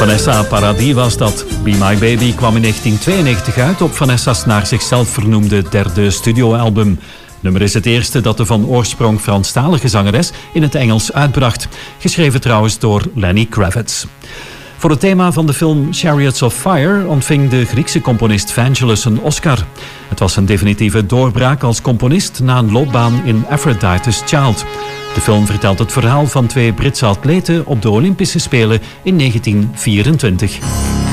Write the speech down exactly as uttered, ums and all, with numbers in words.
Vanessa Paradis was dat. Be My Baby kwam in negentien tweeënnegentig uit op Vanessa's naar zichzelf vernoemde derde studioalbum. Het nummer is het eerste dat de van oorsprong Franstalige zangeres in het Engels uitbracht. Geschreven trouwens door Lenny Kravitz. Voor het thema van de film Chariots of Fire ontving de Griekse componist Vangelis een Oscar. Het was een definitieve doorbraak als componist na een loopbaan in Aphrodite's Child. De film vertelt het verhaal van twee Britse atleten op de Olympische Spelen in negentien vierentwintig.